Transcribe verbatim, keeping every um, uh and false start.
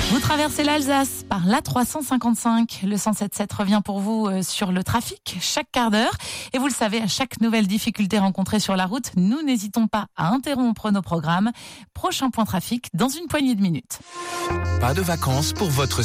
Vous traversez l'Alsace par l'A trois cent cinquante-cinq. Le cent sept sept revient pour vous sur le trafic chaque quart d'heure. Et vous le savez, à chaque nouvelle difficulté rencontrée sur la route, nous n'hésitons pas à interrompre nos programmes. Prochain point trafic dans une poignée de minutes. Pas de vacances pour votre